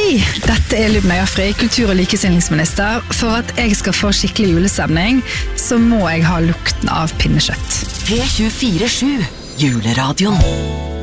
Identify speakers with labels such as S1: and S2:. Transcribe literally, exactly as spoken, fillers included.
S1: Hei, dette er Lubna Jafri, kultur- og likestillingsminister. For at jeg skal få skikkelig julestemning, så må jeg ha lukten av pinnekjøtt.
S2: P tjuefire sju, juleradioen.